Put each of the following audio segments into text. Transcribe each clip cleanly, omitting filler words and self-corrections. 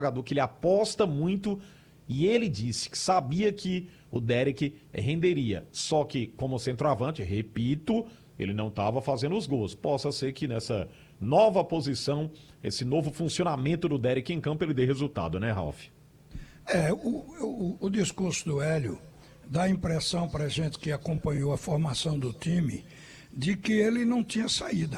jogador que ele aposta muito e ele disse que sabia que o Derek renderia. Só que, como centroavante, repito, ele não estava fazendo os gols. Possa ser que nessa nova posição, esse novo funcionamento do Derek em campo, ele dê resultado, né, Ralf? O discurso do Hélio dá a impressão para a gente que acompanhou a formação do time de que ele não tinha saída.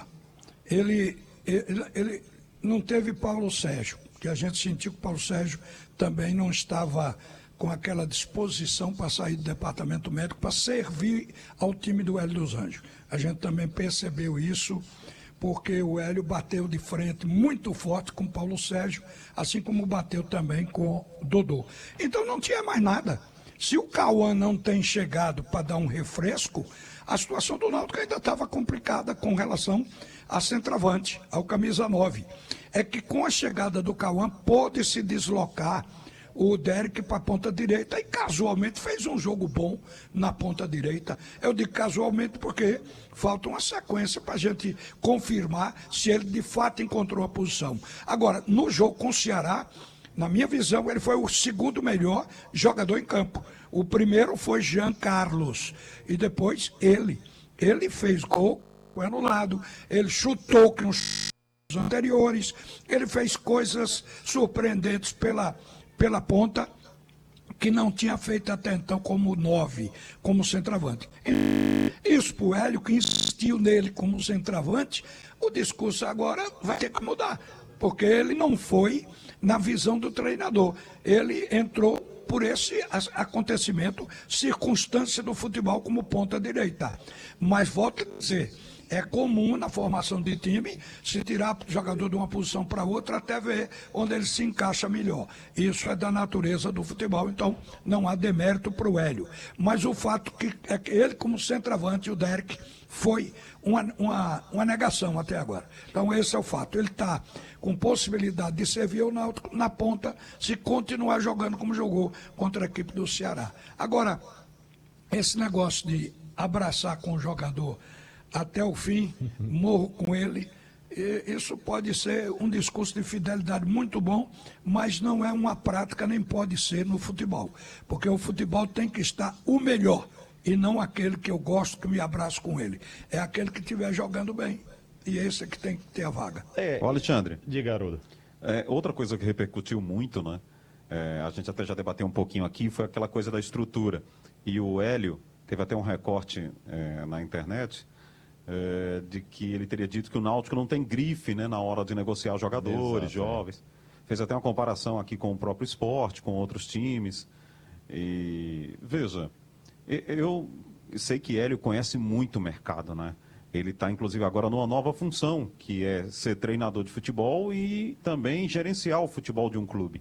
Ele não teve Paulo Sérgio, que a gente sentiu que o Paulo Sérgio também não estava com aquela disposição para sair do departamento médico para servir ao time do Hélio dos Anjos. A gente também percebeu isso porque o Hélio bateu de frente muito forte com o Paulo Sérgio, assim como bateu também com o Dodô. Então não tinha mais nada. Se o Cauã não tem chegado para dar um refresco, a situação do Náutico ainda estava complicada com relação a centroavante, ao camisa 9. É que com a chegada do Cauã pôde se deslocar o Derek para a ponta direita e casualmente fez um jogo bom na ponta direita. Eu digo casualmente porque falta uma sequência para a gente confirmar se ele de fato encontrou a posição. Agora, no jogo com o Ceará, na minha visão, ele foi o segundo melhor jogador em campo. O primeiro foi Jean Carlos e depois ele. Ele fez gol, foi anulado, ele chutou que nos anteriores, ele fez coisas surpreendentes pela ponta que não tinha feito até então como 9, como centroavante. Isso para o Hélio, que insistiu nele como centroavante, o discurso agora vai ter que mudar, porque ele não foi na visão do treinador. Ele entrou por esse acontecimento, circunstância do futebol como ponta direita. Mas volto a dizer, é comum na formação de time se tirar o jogador de uma posição para outra até ver onde ele se encaixa melhor. Isso é da natureza do futebol, então não há demérito para o Hélio. Mas o fato é que ele, como centroavante, o Derek, foi uma negação até agora. Então esse é o fato. Ele está com possibilidade de servir o Náutico na ponta se continuar jogando como jogou contra a equipe do Ceará. Agora, esse negócio de abraçar com o jogador até o fim, morro com ele, isso pode ser um discurso de fidelidade muito bom, mas não é uma prática, nem pode ser no futebol. Porque o futebol tem que estar o melhor, e não aquele que eu gosto, que me abraço com ele. É aquele que estiver jogando bem, e esse é que tem que ter a vaga. Ô Alexandre, Diga, Haroldo. outra coisa que repercutiu muito, né? A gente até já debateu um pouquinho aqui, foi aquela coisa da estrutura. E o Hélio teve até um recorte na internet, de que ele teria dito que o Náutico não tem grife, né, na hora de negociar jogadores. Exato, jovens. Fez até uma comparação aqui com o próprio esporte, com outros times. E veja, eu sei que Hélio conhece muito o mercado, né? Ele está, inclusive, agora numa nova função, que é ser treinador de futebol e também gerenciar o futebol de um clube.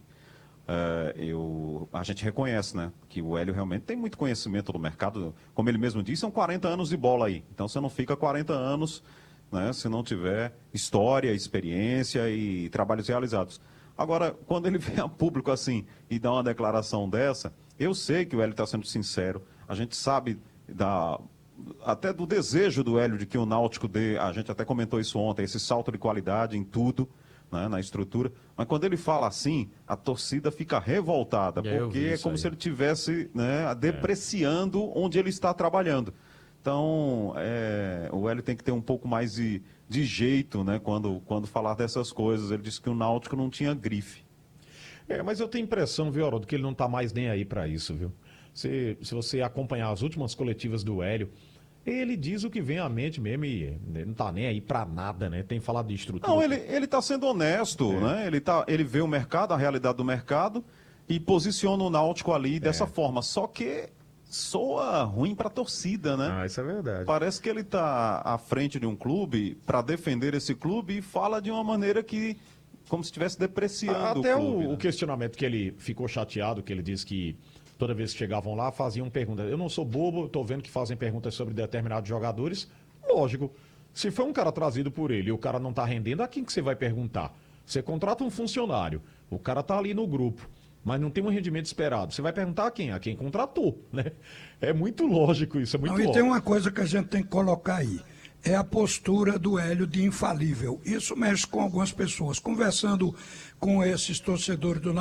A gente reconhece, né, que o Hélio realmente tem muito conhecimento do mercado. Como ele mesmo disse, são 40 anos de bola aí. Então você não fica 40 anos, né, se não tiver história, experiência e trabalhos realizados. Agora, quando ele vem a público assim e dá uma declaração dessa, eu sei que o Hélio está sendo sincero. A gente sabe até do desejo do Hélio de que o Náutico dê, a gente até comentou isso ontem, esse salto de qualidade em tudo, né, na estrutura, mas quando ele fala assim, a torcida fica revoltada, porque é como se ele estivesse, né, depreciando onde ele está trabalhando. Então, o Hélio tem que ter um pouco mais de jeito, né, quando falar dessas coisas. Ele disse que o Náutico não tinha grife. Mas eu tenho impressão, viu, Haroldo, que ele não está mais nem aí para isso, viu? Se você acompanhar as últimas coletivas do Hélio, ele diz o que vem à mente mesmo e ele não tá nem aí pra nada, né? Tem falado de estrutura. Não, ele tá sendo honesto, né? Ele vê o mercado, a realidade do mercado e posiciona o Náutico ali dessa forma. Só que soa ruim pra torcida, né? Isso é verdade. Parece que ele tá à frente de um clube pra defender esse clube e fala de uma maneira que, como se estivesse depreciando Até o clube. o questionamento que ele ficou chateado, que ele disse que toda vez que chegavam lá, faziam perguntas. Eu não sou bobo, estou vendo que fazem perguntas sobre determinados jogadores. Lógico, se foi um cara trazido por ele e o cara não está rendendo, a quem que você vai perguntar? Você contrata um funcionário, o cara está ali no grupo, mas não tem um rendimento esperado. Você vai perguntar a quem? A quem contratou, né? É muito lógico isso, é muito lógico. E tem uma coisa que a gente tem que colocar aí. é a postura do Hélio de infalível. Isso mexe com algumas pessoas. Conversando com esses torcedores do